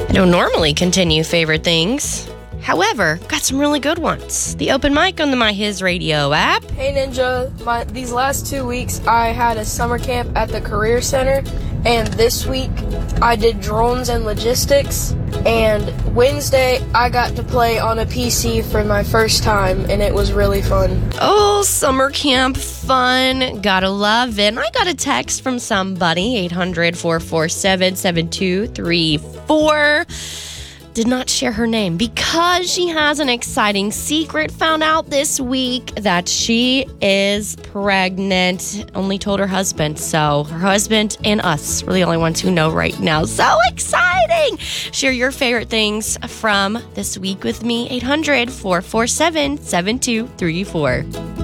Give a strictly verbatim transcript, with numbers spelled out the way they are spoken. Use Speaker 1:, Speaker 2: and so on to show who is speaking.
Speaker 1: I don't normally continue favorite things. However, got some really good ones. The open mic on the My His Radio app.
Speaker 2: Hey Ninja, my, these last two weeks I had a summer camp at the Career Center, and this week I did drones and logistics, and Wednesday I got to play on a P C for my first time, and it was really fun.
Speaker 1: Oh, summer camp fun. Gotta love it. And I got a text from somebody, eight hundred, four four seven, seven two three four. Did not share her name because she has an exciting secret. Found out this week that she is pregnant. Only told her husband. So her husband and us were the only ones who know right now. So exciting. Share your favorite things from this week with me. eight hundred, four four seven, seven two three four.